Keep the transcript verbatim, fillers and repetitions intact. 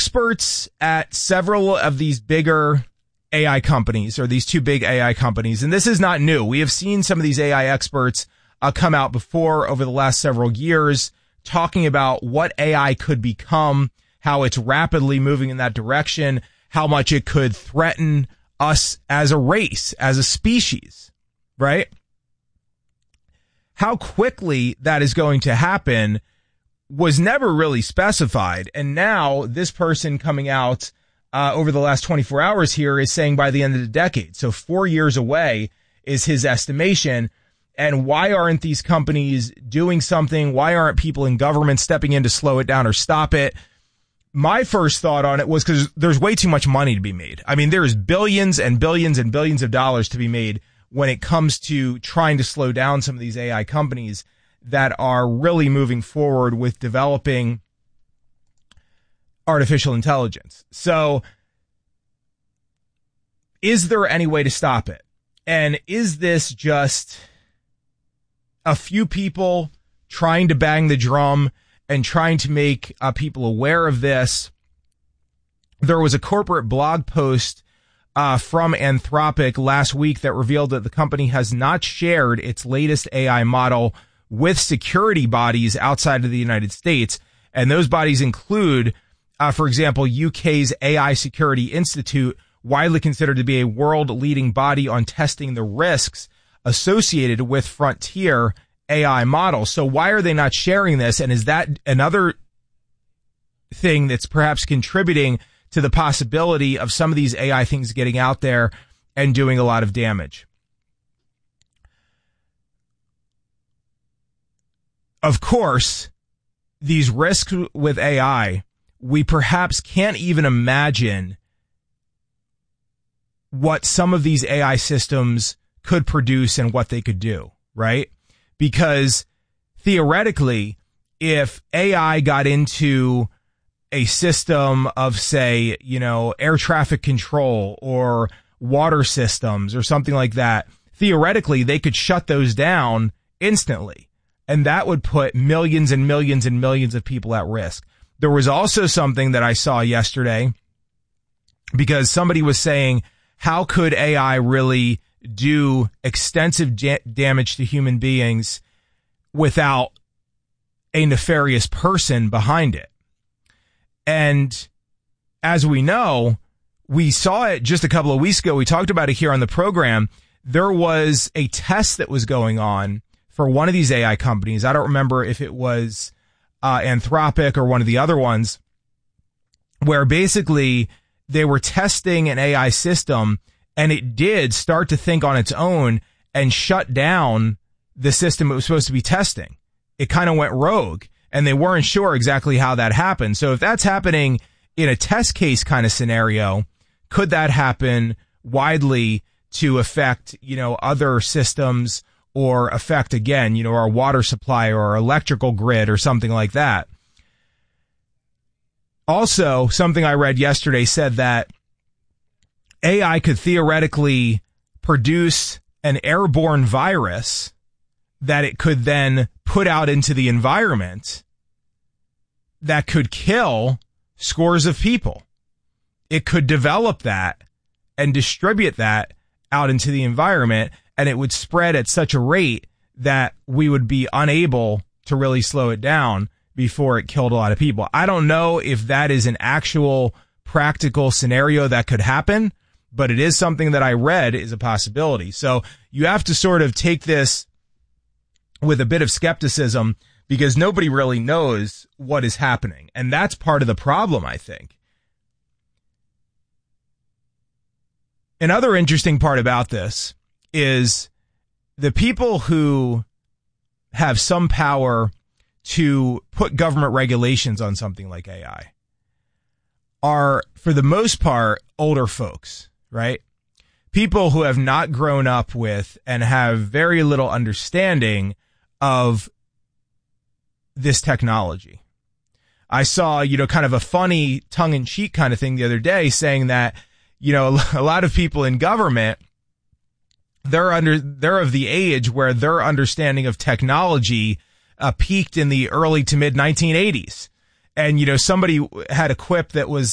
experts at several of these bigger A I companies, or these two big A I companies, and this is not new. We have seen some of these A I experts uh, come out before over the last several years talking about what A I could become, how it's rapidly moving in that direction, how much it could threaten us as a race, as a species, right? How quickly that is going to happen was never really specified. And now this person coming out uh, over the last twenty-four hours here is saying by the end of the decade. So four years away is his estimation. And why aren't these companies doing something? Why aren't people in government stepping in to slow it down or stop it? My first thought on it was because there's way too much money to be made. I mean, there is billions and billions and billions of dollars to be made when it comes to trying to slow down some of these A I companies that are really moving forward with developing artificial intelligence. So is there any way to stop it? And is this just a few people trying to bang the drum and trying to make uh, people aware of this? There was a corporate blog post uh, from Anthropic last week that revealed that the company has not shared its latest A I model with security bodies outside of the United States. And those bodies include, uh, for example, U K's A I Security Institute, widely considered to be a world-leading body on testing the risks associated with frontier A I models. So why are they not sharing this? And is that another thing that's perhaps contributing to the possibility of some of these A I things getting out there and doing a lot of damage? Of course, these risks with A I, we perhaps can't even imagine what some of these A I systems could produce and what they could do, right? Because theoretically, if A I got into a system of, say, you know, air traffic control or water systems or something like that, theoretically, they could shut those down instantly. And that would put millions and millions and millions of people at risk. There was also something that I saw yesterday because somebody was saying, how could A I really do extensive ja- damage to human beings without a nefarious person behind it? And as we know, we saw it just a couple of weeks ago. We talked about it here on the program. There was a test that was going on for one of these A I companies. I don't remember if it was uh, Anthropic or one of the other ones, where basically they were testing an A I system and it did start to think on its own and shut down the system it was supposed to be testing. It kind of went rogue and they weren't sure exactly how that happened. So if that's happening in a test case kind of scenario, could that happen widely to affect, you know, other systems or affect, again, you know, our water supply or our electrical grid or something like that? Also, something I read yesterday said that A I could theoretically produce an airborne virus that it could then put out into the environment that could kill scores of people. It could develop that and distribute that out into the environment, and it would spread at such a rate that we would be unable to really slow it down before it killed a lot of people. I don't know if that is an actual practical scenario that could happen, but it is something that I read is a possibility. So you have to sort of take this with a bit of skepticism because nobody really knows what is happening. And that's part of the problem, I think. Another interesting part about this is the people who have some power to put government regulations on something like A I are, for the most part, older folks, right? People who have not grown up with and have very little understanding of this technology. I saw, you know, kind of a funny tongue-in-cheek kind of thing the other day saying that, you know, a lot of people in government, they're under, they're of the age where their understanding of technology uh, peaked in the early to mid nineteen eighties. And, you know, somebody had a quip that was